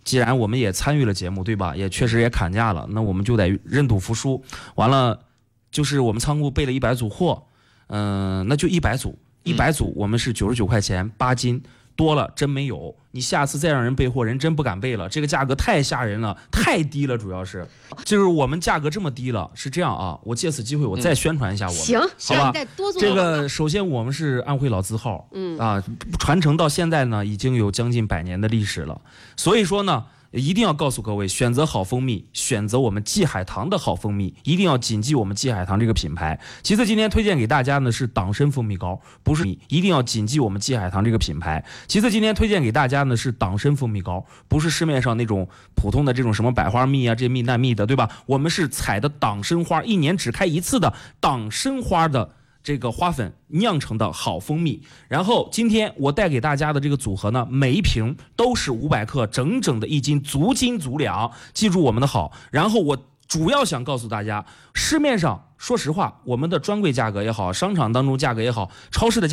既然我们也参与了节目，对吧？也确实也砍价了，那我们就得认赌服输。完了，就是我们仓库备了100组货，那就100组，100组我们是99块钱8斤，多了真没有。你下次再让人备货，人真不敢备了，这个价格太吓人了，太低了，主要是就是我们价格这么低了，是这样啊。我借此机会我再宣传一下我们， 行， 好吧？ 再多做这个首先我们是安徽老字号，传承到现在呢已经有将近100年的历史了，所以说呢。一定要告诉各位，选择好蜂蜜，选择我们季海棠的好蜂蜜，一定要谨记我们季海棠这个品牌。其次，今天推荐给大家呢是党参蜂蜜膏，不是你一定要谨记我们季海棠这个品牌。其次，今天推荐给大家呢是党参蜂蜜膏，不是市面上那种普通的这种什么百花蜜啊，这蜜淡蜜的，对吧？我们是采的党参花，1年只开1次的党参花的这个花粉酿成的好蜂蜜。然后今天我带给大家的这个组合呢，每一瓶都是500克，整整的1斤，足斤足两，记住我们的好。然后我主要想告诉大家，市面上说实话，我们的专柜价格也好，商场当中价格也好，超市的价格